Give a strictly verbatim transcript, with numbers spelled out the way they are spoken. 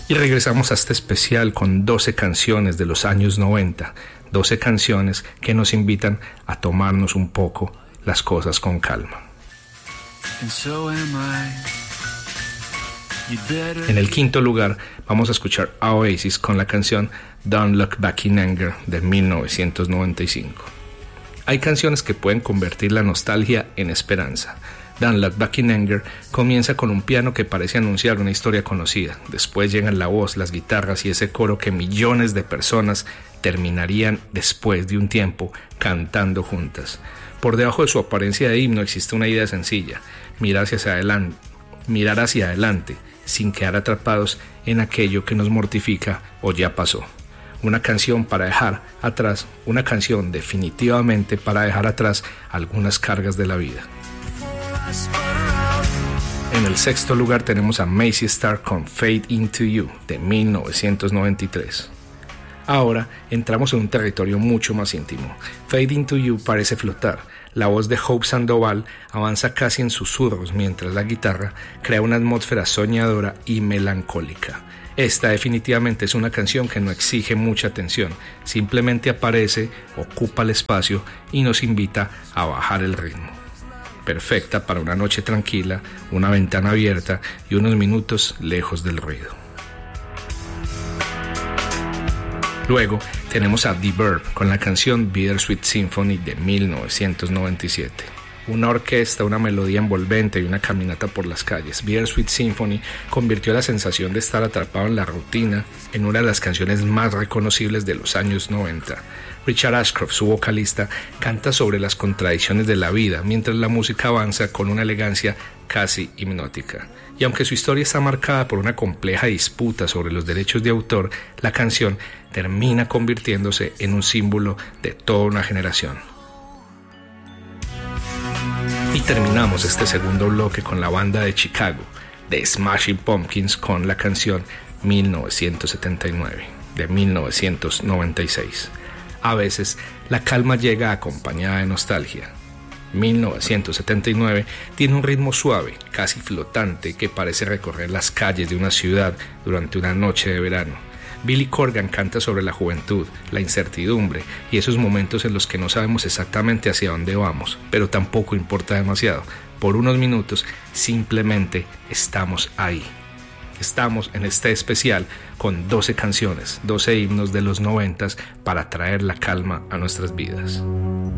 Y regresamos a este especial con doce canciones de los años noventa, doce canciones que nos invitan a tomarnos un poco las cosas con calma. En el quinto lugar vamos a escuchar a Oasis con la canción Don't Look Back in Anger de mil novecientos noventa y cinco. Hay canciones que pueden convertir la nostalgia en esperanza. Don't Look Back in Anger comienza con un piano que parece anunciar una historia conocida. Después llegan la voz, las guitarras y ese coro que millones de personas terminarían después de un tiempo cantando juntas. Por debajo de su apariencia de himno existe una idea sencilla: mirar hacia adelante, mirar hacia adelante sin quedar atrapados en aquello que nos mortifica o ya pasó. Una canción para dejar atrás, una canción definitivamente para dejar atrás algunas cargas de la vida. En el sexto lugar tenemos a Mazzy Star con Fade Into You de mil novecientos noventa y tres. Ahora entramos en un territorio mucho más íntimo. Fade Into You parece flotar. La voz de Hope Sandoval avanza casi en susurros mientras la guitarra crea una atmósfera soñadora y melancólica. Esta definitivamente es una canción que no exige mucha atención, simplemente aparece, ocupa el espacio y nos invita a bajar el ritmo. Perfecta para una noche tranquila, una ventana abierta y unos minutos lejos del ruido. Luego tenemos a The Verb con la canción Bittersweet Symphony de mil novecientos noventa y siete. Una orquesta, una melodía envolvente y una caminata por las calles. Bittersweet Symphony convirtió la sensación de estar atrapado en la rutina en una de las canciones más reconocibles de los años noventa. Richard Ashcroft, su vocalista, canta sobre las contradicciones de la vida mientras la música avanza con una elegancia casi hipnótica. Y aunque su historia está marcada por una compleja disputa sobre los derechos de autor, la canción termina convirtiéndose en un símbolo de toda una generación. Y terminamos este segundo bloque con la banda de Chicago, The Smashing Pumpkins, con la canción mil novecientos setenta y nueve de mil novecientos noventa y seis. A veces la calma llega acompañada de nostalgia. mil novecientos setenta y nueve tiene un ritmo suave, casi flotante, que parece recorrer las calles de una ciudad durante una noche de verano. Billy Corgan canta sobre la juventud, la incertidumbre y esos momentos en los que no sabemos exactamente hacia dónde vamos, pero tampoco importa demasiado. Por unos minutos simplemente estamos ahí. Estamos en este especial con doce canciones, doce himnos de los noventas para traer la calma a nuestras vidas.